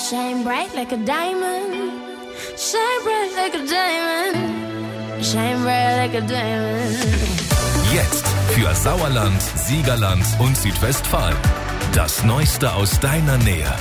Shine bright like a diamond. Shine bright like a diamond. Shine bright like a diamond. Jetzt für Sauerland, Siegerland und Südwestfalen. Das Neueste aus deiner Nähe.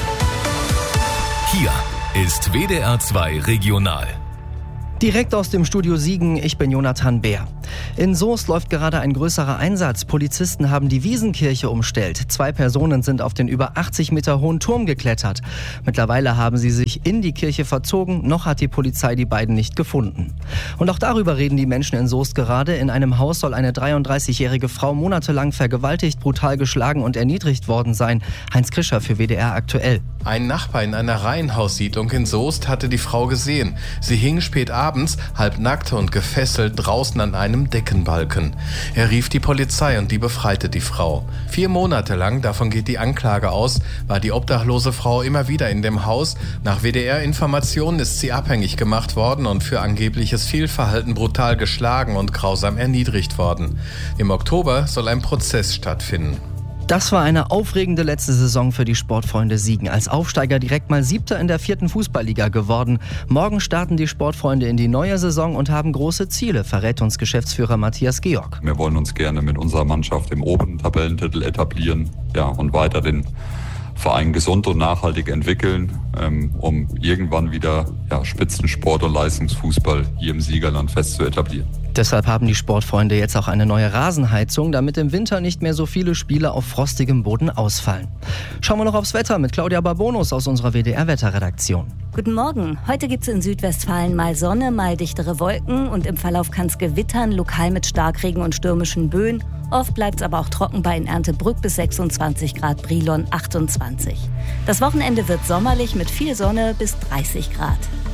Hier ist WDR 2 Regional. Direkt aus dem Studio Siegen, ich bin Jonathan Bär. In Soest läuft gerade ein größerer Einsatz. Polizisten haben die Wiesenkirche umstellt. 2 Personen sind auf den über 80 Meter hohen Turm geklettert. Mittlerweile haben sie sich in die Kirche verzogen, noch hat die Polizei die beiden nicht gefunden. Und auch darüber reden die Menschen in Soest gerade. In einem Haus soll eine 33-jährige Frau monatelang vergewaltigt, brutal geschlagen und erniedrigt worden sein. Heinz Krischer für WDR aktuell. Ein Nachbar in einer Reihenhaussiedlung in Soest hatte die Frau gesehen. Sie hing spät abends, halbnackt und gefesselt, draußen an einem Deckenbalken. Er rief die Polizei und die befreite die Frau. 4 Monate lang, davon geht die Anklage aus, war die obdachlose Frau immer wieder in dem Haus. Nach WDR-Informationen ist sie abhängig gemacht worden und für angebliches Fehlverhalten brutal geschlagen und grausam erniedrigt worden. Im Oktober soll ein Prozess stattfinden. Das war eine aufregende letzte Saison für die Sportfreunde Siegen. Als Aufsteiger direkt mal 7. in der 4. Fußballliga geworden. Morgen starten die Sportfreunde in die neue Saison und haben große Ziele, verrät uns Geschäftsführer Matthias Georg. Wir wollen uns gerne mit unserer Mannschaft im oberen Tabellentitel etablieren, und weiter den Verein gesund und nachhaltig entwickeln, um irgendwann wieder Spitzensport und Leistungsfußball hier im Siegerland fest zu etablieren. Deshalb haben die Sportfreunde jetzt auch eine neue Rasenheizung, damit im Winter nicht mehr so viele Spiele auf frostigem Boden ausfallen. Schauen wir noch aufs Wetter mit Claudia Barbonus aus unserer WDR-Wetterredaktion. Guten Morgen. Heute gibt es in Südwestfalen mal Sonne, mal dichtere Wolken und im Verlauf kann es gewittern, lokal mit Starkregen und stürmischen Böen. Oft bleibt es aber auch trocken bei Erntebrück bis 26 Grad, Brilon 28. Das Wochenende wird sommerlich mit viel Sonne bis 30 Grad.